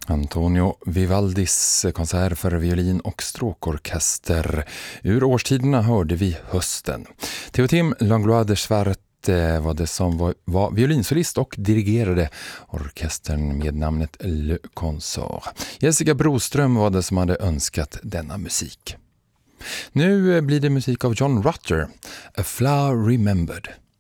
Antonio Vivaldis konsert för violin och stråkorkester. Ur årstiderna hörde vi hösten. Théotime Langlois de Svart var det som var violinsolist och dirigerade orkestern med namnet Le Consort. Jessica Broström var det som hade önskat denna musik. Nu blir det musik av John Rutter, A Flower Remembered.